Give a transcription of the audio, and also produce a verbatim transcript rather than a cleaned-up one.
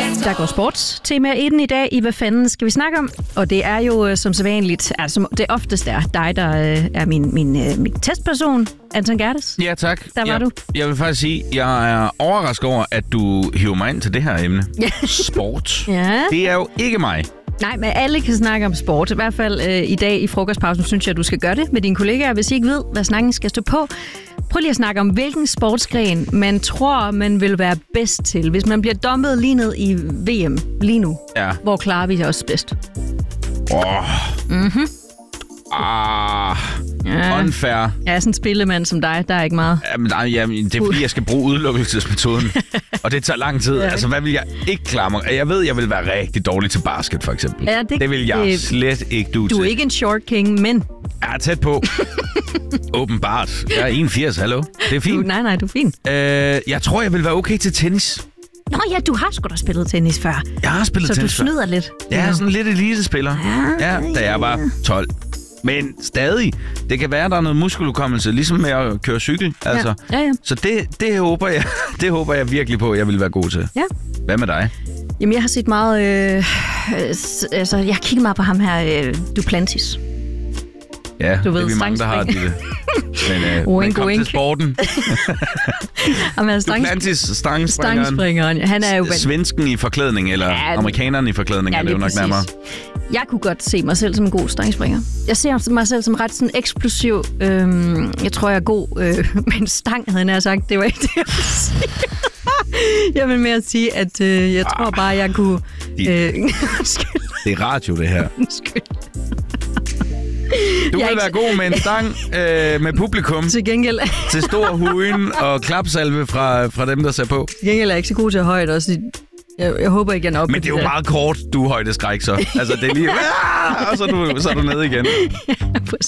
Der går sportstema i den i dag. I hvad fanden skal vi snakke om? Og det er jo som så vanligt, altså det oftest er dig, der er min, min, min testperson. Anton Gerdes. Ja, tak. Der var jeg, du. Jeg vil faktisk sige, at jeg er overrasket over, at du hiver mig ind til det her emne. Sport. Ja. Det er jo ikke mig. Nej, men alle kan snakke om sport. I hvert fald øh, i dag i frokostpausen, synes jeg, du skal gøre det med dine kollegaer. Hvis I ikke ved, hvad snakken skal stå på, prøv lige at snakke om, hvilken sportsgren man tror, man vil være bedst til. Hvis man bliver dumpet lige ned i V M lige nu, Ja. hvor klarer vi det også bedst? Åh. Oh. Mhm. Ah. Ja. Unfair. Jeg er sådan en spillemand som dig, der er ikke meget. Jamen, nej, jamen, det er fordi, jeg skal bruge udelukkelsesmetoden. Og det tager lang tid. Ja. Altså, hvad vil jeg ikke klare mig? Jeg ved, jeg vil være rigtig dårlig til basket, for eksempel. Ja, det, det vil jeg det, slet ikke du til. Du er ikke en short king, men... Jeg er tæt på. Åbenbart. Jeg er enogfirs, hallo. Det er fint. Du, nej, nej, du er fin. Øh, jeg tror, jeg vil være okay til tennis. Nå ja, du har sgu da spillet tennis før. Jeg har spillet så tennis Så du snyder før. lidt. Jeg er sådan lidt elitespiller. Ja, Ja, da jeg var tolv. Men stadig, det kan være, der er noget muskeludkommelse, ligesom med at køre cykel. Altså. Ja, ja, ja. Så det, det, håber jeg, det håber jeg virkelig på, at jeg vil være god til. Ja. Hvad med dig? Jamen, jeg har set meget... Øh, altså, jeg har kigget meget på ham her, øh, Duplantis. Ja, Du ved, det er vi mange, der har det. Men, øh, Wink, men kom wink. til sporten. Duplantis, stangspringeren. Stangspringeren. Han er jo... Svensken i forklædning, eller Ja, amerikaneren i forklædning, ja, er det jo nok præcis. nærmere. Jeg kunne godt se mig selv som en god stangspringer. Jeg ser mig selv som ret sådan eksplosiv. Øhm, jeg tror, jeg er god øh, med en stang, havde jeg nær sagt. Det var ikke det, jeg ville sige. Jeg vil mere sige, at øh, jeg tror bare, jeg kunne... Øh, undskyld. Det er radio, det her. Undskyld. Du Jeg er vil ikke- være god med en stang øh, med publikum Til gengæld, til stor hugen og klapsalve fra, fra dem, der ser på. til gengæld er jeg ikke så god til at højde også. Jeg, jeg håber ikke, jeg når op Men på det er jo der. meget kort, du højdeskræk så. Altså, det er lige... Og så er du, så er du nede igen. Ja, præcis.